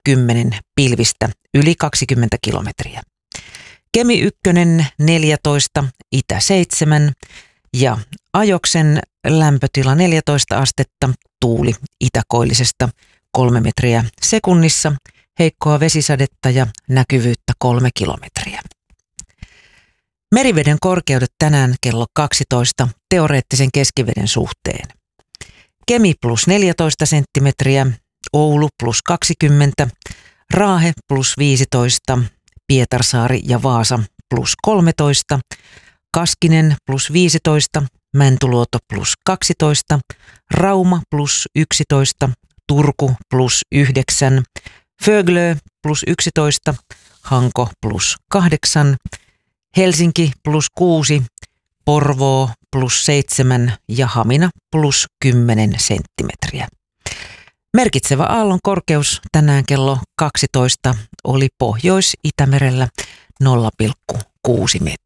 10 pilvistä yli 20 kilometriä. Kemi 1 14, itä 7 ja Ajoksen lämpötila 14 astetta, tuuli itäkoillisesta 3 metriä sekunnissa, heikkoa vesisadetta ja näkyvyyttä 3 kilometriä. Meriveden korkeudet tänään kello 12 teoreettisen keskiveden suhteen. Kemi plus 14 senttimetriä, Oulu plus 20, Raahe plus 15, Pietarsaari ja Vaasa plus 13, Kaskinen plus 15, Mäntyluoto plus 12, Rauma plus 11, Turku plus 9, Föglö plus 11, Hanko plus 8, Helsinki plus 6, Porvoo plus 7 ja Hamina plus 10 senttimetriä. Merkitsevä aallon korkeus tänään kello 12 oli Pohjois-Itämerellä 0,6 metriä.